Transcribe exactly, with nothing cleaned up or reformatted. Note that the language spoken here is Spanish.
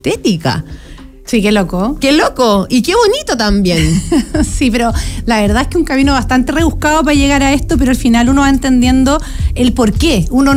estética. Sí, qué loco. Qué loco y qué bonito también. Sí, pero la verdad es que un camino bastante rebuscado para llegar a esto, pero al final uno va entendiendo el por qué. Uno